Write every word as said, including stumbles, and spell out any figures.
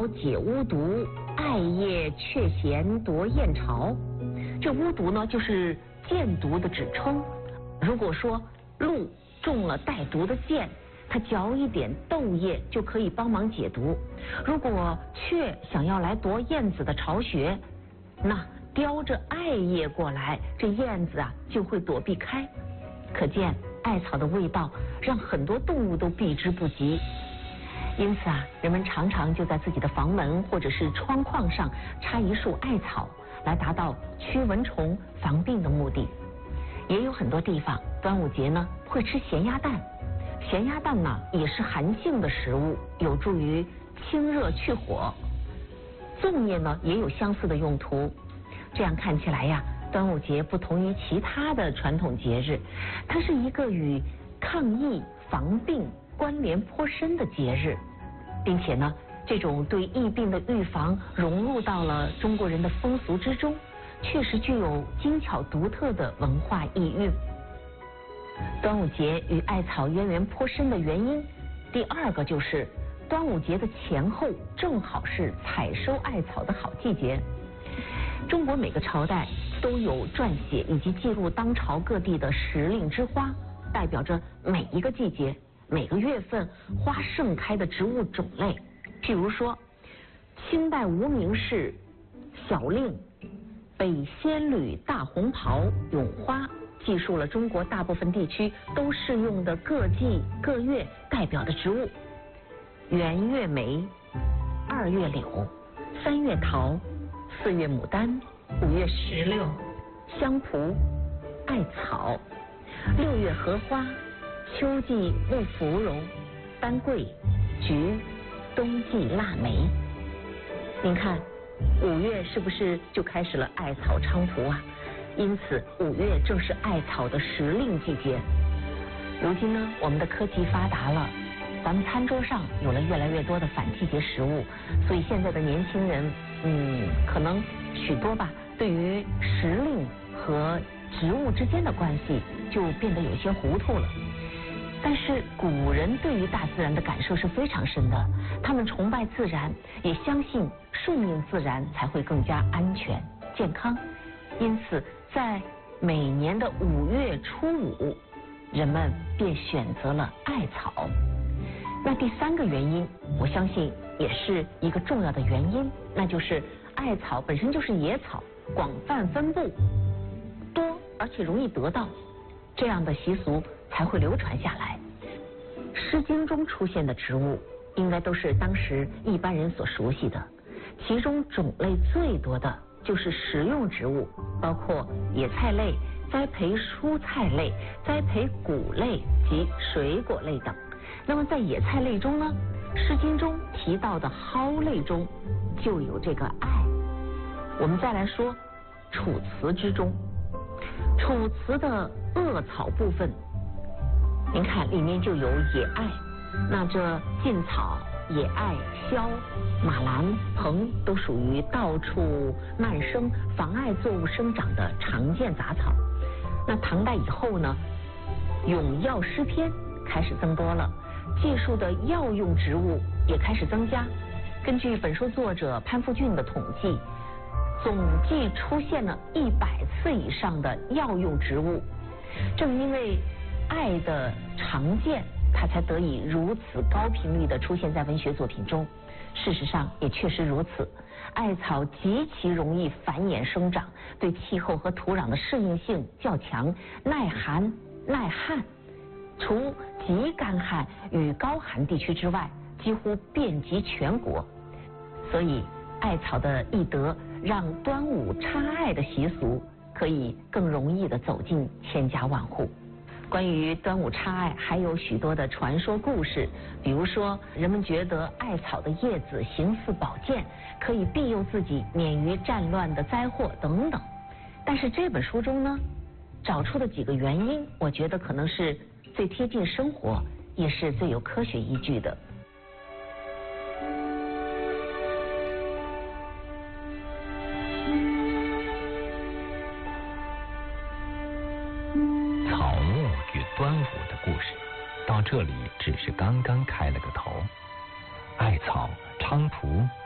解巫毒，艾叶却嫌夺燕巢。这巫毒呢，就是箭毒的指称。如果说鹿中了带毒的箭，它嚼一点豆叶就可以帮忙解毒；如果雀想要来夺燕子的巢穴，那叼着艾叶过来，这燕子啊就会躲避开。可见艾草的味道让很多动物都避之不及。因此啊，人们常常就在自己的房门或者是窗框上插一束艾草，来达到驱蚊虫、防病的目的。也有很多地方端午节呢会吃咸鸭蛋，咸鸭蛋呢也是寒性的食物，有助于清热去火。粽叶呢也有相似的用途。这样看起来呀，端午节不同于其他的传统节日，它是一个与抗疫防病关联颇深的节日，并且呢，这种对疫病的预防融入到了中国人的风俗之中，确实具有精巧独特的文化意蕴。端午节与艾草渊源颇深的原因，第二个就是端午节的前后正好是采收艾草的好季节。中国每个朝代都有撰写以及记录当朝各地的时令之花，代表着每一个季节、每个月份花盛开的植物种类。譬如说，清代无名氏小令《北仙侣大红袍咏花》记述了中国大部分地区都适用的各季各月代表的植物：元月梅，二月柳，三月桃，四月牡丹，五月石榴、香蒲、艾草，六月荷花，秋季木芙蓉、丹桂、菊，冬季腊梅。您看，五月是不是就开始了艾草菖蒲啊？因此，五月正是艾草的时令季节。如今呢，我们的科技发达了，咱们餐桌上有了越来越多的反季节食物，所以现在的年轻人，嗯，可能许多吧，对于时令和植物之间的关系就变得有些糊涂了。但是古人对于大自然的感受是非常深的，他们崇拜自然，也相信顺应自然才会更加安全健康。因此，在每年的五月初五，人们便选择了艾草。那第三个原因，我相信也是一个重要的原因，那就是艾草本身就是野草，广泛分布，多而且容易得到，这样的习俗才会流传下来。《诗经》中出现的植物，应该都是当时一般人所熟悉的，其中种类最多的就是食用植物，包括野菜类、栽培蔬菜类、栽培谷类及水果类等。那么在野菜类中呢，《诗经》中提到的蒿类中就有这个艾。我们再来说《楚辞》之中，《楚辞》的恶草部分，您看里面就有野艾。那这劲草、野艾、萧、马兰、蓬都属于到处漫生、妨碍作物生长的常见杂草。那唐代以后呢，咏药诗篇开始增多了，记述的药用植物也开始增加。根据本书作者潘复俊的统计，总计出现了一百次以上的药用植物。正因为艾的常见，它才得以如此高频率地出现在文学作品中。事实上也确实如此，艾草极其容易繁衍生长，对气候和土壤的适应性较强，耐寒耐旱。除极干旱与高寒地区之外，几乎遍及全国。所以艾草的易得，让端午插艾的习俗可以更容易地走进千家万户。关于端午插艾还有许多的传说故事，比如说人们觉得艾草的叶子形似宝剑，可以庇佑自己免于战乱的灾祸等等。但是这本书中呢，找出的几个原因，我觉得可能是最贴近生活，也是最有科学依据的。 草木与端午的故事到这里只是刚刚开了个头。艾草、菖蒲